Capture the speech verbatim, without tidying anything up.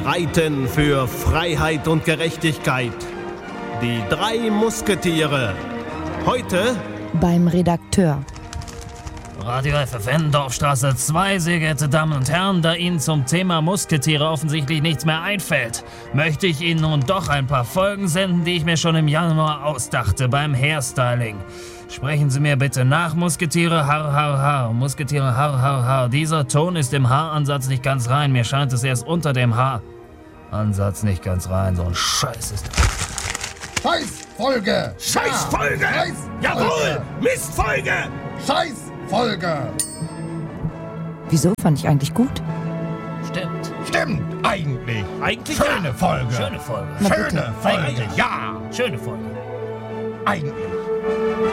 reiten für Freiheit und Gerechtigkeit. Die drei Musketiere. Heute beim Redakteur. Radio F F N, Dorfstraße zwei, sehr geehrte Damen und Herren, da Ihnen zum Thema Musketiere offensichtlich nichts mehr einfällt, möchte ich Ihnen nun doch ein paar Folgen senden, die ich mir schon im Januar ausdachte beim Hairstyling. Sprechen Sie mir bitte nach, Musketiere, har, har, har, Musketiere, har, har, har. Dieser Ton ist im Haaransatz nicht ganz rein, mir scheint es erst unter dem Haaransatz nicht ganz rein, so ein Scheiß ist das. Scheißfolge! Scheißfolge! Ja, Scheißfolge! Jawohl! Mistfolge! Scheißfolge! Wieso? Fand ich eigentlich gut. Stimmt. Stimmt, eigentlich. Eigentlich Schöne ja. Folge. Schöne Folge. Na Schöne bitte. Folge, Eigentlich. ja. Schöne Folge. Eigentlich.